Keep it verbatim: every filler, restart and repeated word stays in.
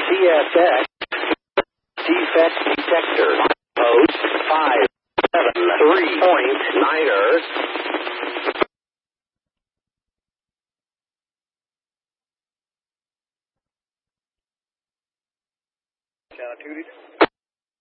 C S X defect detector. Post five seven three point niner. Channel two.